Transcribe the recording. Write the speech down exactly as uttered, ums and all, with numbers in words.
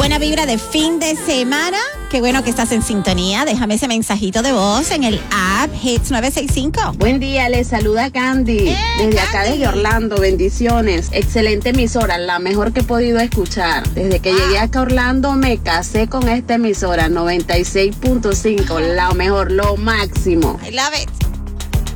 buena vibra de fin de semana. Qué bueno que estás en sintonía. Déjame ese mensajito de voz en el app Hits nueve seis cinco. Buen día, les saluda Candy. Eh, desde Candy. acá desde Orlando, bendiciones. Excelente emisora, la mejor que he podido escuchar. Desde que Wow. llegué acá a Orlando me casé con esta emisora, noventa y seis punto cinco, la mejor, lo máximo. I love it.